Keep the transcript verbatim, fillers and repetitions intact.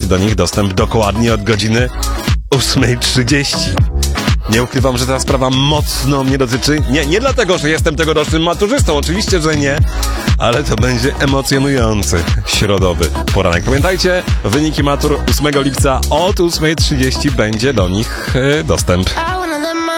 do nich dostęp dokładnie od godziny ósma trzydzieści. Nie ukrywam, że ta sprawa mocno mnie dotyczy. Nie, nie dlatego, że jestem tegorocznym maturzystą, oczywiście, że nie, ale to będzie emocjonujący środowy poranek. Pamiętajcie, wyniki matur ósmego lipca od ósma trzydzieści będzie do nich dostęp.